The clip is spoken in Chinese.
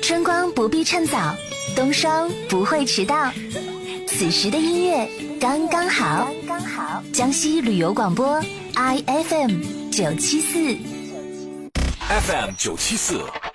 春光不必趁早，冬霜不会迟到，此时的音乐刚刚好。江西旅游广播 IFM 974 FM 974